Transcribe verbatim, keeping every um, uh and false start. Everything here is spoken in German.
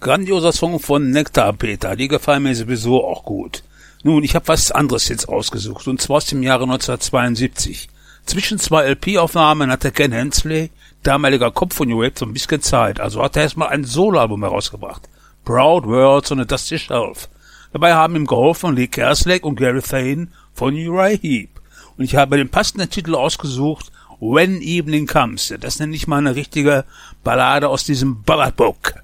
Grandioser Song von Nektarpeter, die gefallen mir sowieso auch gut. Nun, ich habe was anderes jetzt ausgesucht, und zwar aus dem Jahre neunzehnhundertzweiundsiebzig. Zwischen zwei L P-Aufnahmen hatte Ken Hensley, damaliger Kopf von New Wave, so ein bisschen Zeit, also hat er erstmal ein Soloalbum herausgebracht. Proud Words on a Dusty Shelf. Dabei haben ihm geholfen Lee Kerslake und Gary Thane von Uriah Heep. Und ich habe den passenden Titel ausgesucht, When Evening Comes. Das nenne ich mal eine richtige Ballade aus diesem Balladbook.